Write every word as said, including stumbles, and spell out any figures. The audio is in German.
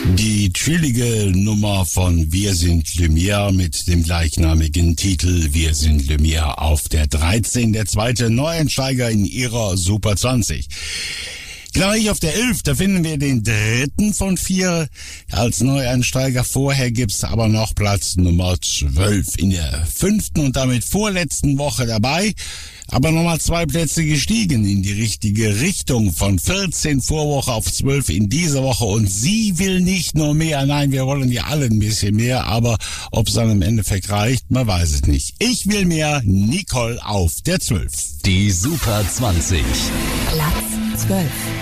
Die trillige Nummer von Wir sind Lumière mit dem gleichnamigen Titel Wir sind Lumière auf der dreizehn, der zweite Neueinsteiger in ihrer Super zwanzig. Gleich auf der elf, da finden wir den dritten von vier als Neueinsteiger. Vorher gibt's aber noch Platz Nummer zwölf in der fünften und damit vorletzten Woche dabei. Aber nochmal zwei Plätze gestiegen in die richtige Richtung. Von vierzehn Vorwoche auf zwölf in dieser Woche. Und sie will nicht nur mehr. Nein, wir wollen ja alle ein bisschen mehr. Aber ob es dann im Endeffekt reicht, man weiß es nicht. Ich will mehr. Nicole auf der zwölf. Die Super zwanzig. Platz zwölf.